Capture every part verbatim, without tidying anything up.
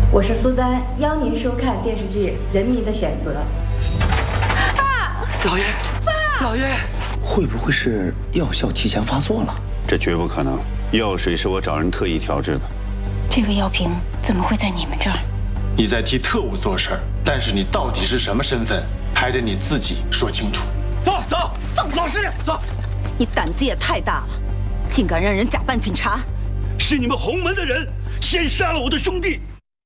我是苏丹，邀您收看电视剧《人民的选择》。 爸， 老爷， 爸， 老爷，会不会是药效提前发作了？ 这绝不可能，药水是我找人特意调制的。 这个药瓶怎么会在你们这儿？ 你在替特务做事儿，但是你到底是什么身份，还得你自己说清楚。 走走走，老师走。 你胆子也太大了，竟敢让人假扮警察！ 是你们洪门的人先杀了我的兄弟。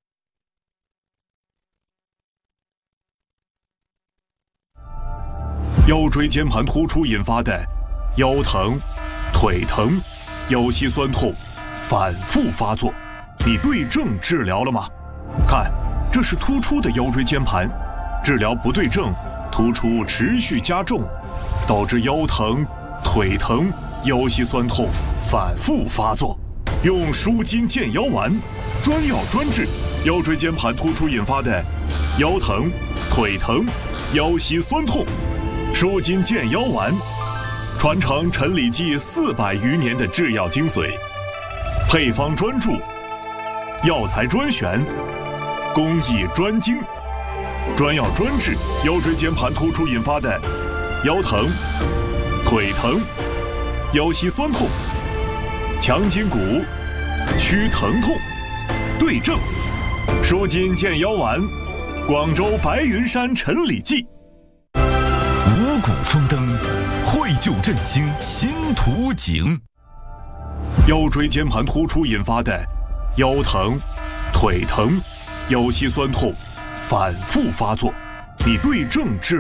腰椎间盘突出引发的腰疼、腿疼、腰膝酸痛反复发作，你对症治疗了吗？看，这是突出的腰椎间盘，治疗不对症，突出持续加重，导致腰疼、腿疼、腰膝酸痛反复发作。用舒筋健腰丸，专药专治腰椎间盘突出引发的腰疼、腿疼、腰膝酸痛。舒筋健腰丸，传承陈李济四百余年的制药精髓，配方专注，药材专选，工艺专精，专药专治腰椎间盘突出引发的腰疼、腿疼、腰膝酸痛，强筋骨，祛疼痛，对症，舒筋健腰丸，广州白云山陈李济。 五谷丰登，绘就振兴新图景。 腰椎间盘突出引发的腰疼、腿疼、腰膝酸痛反复发作，你对症治